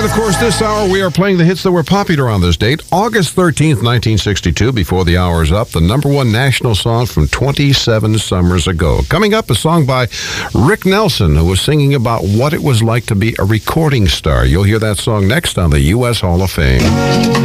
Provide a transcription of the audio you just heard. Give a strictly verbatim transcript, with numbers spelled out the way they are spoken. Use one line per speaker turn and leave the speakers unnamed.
of course, this hour we are playing the hits that were popular on this date, August thirteenth, nineteen sixty-two. Before the hour is up, the number one national song from twenty-seven summers ago. Coming up, a song by Rick Nelson, who was singing about what it was like to be a recording star. You'll hear that song next on the U S Hall of Fame.